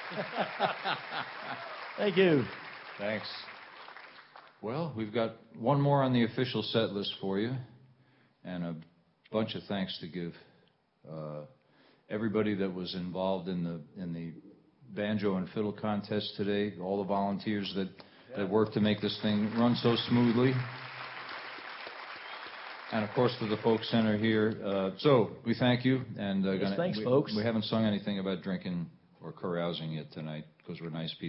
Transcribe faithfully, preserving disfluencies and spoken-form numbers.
Thank you. Thanks. Well, we've got one more on the official set list for you, and a bunch of thanks to give. Uh, everybody that was involved in the in the banjo and fiddle contest today, all the volunteers that, yeah. that worked to make this thing run so smoothly. And, of course, to the Folk Center here. Uh, so we thank you. And uh, yes, gonna, thanks, we, folks. We haven't sung anything about drinking or carousing yet tonight because we're nice people.